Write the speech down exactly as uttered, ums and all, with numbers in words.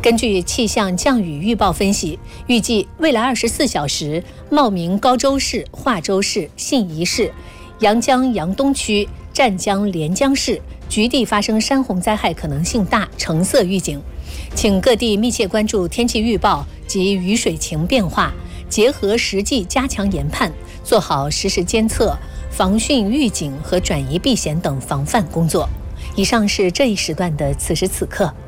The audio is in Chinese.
根据气象降雨预报分析，预计未来二十四小时，茂名高州市、化州市、信宜市、阳江阳东区、湛江连江市局地发生山洪灾害可能性大，橙色预警。请各地密切关注天气预报及雨水情变化，结合实际加强研判，做好实时监测、防汛预警和转移避险等防范工作。以上是这一时段的此时此刻。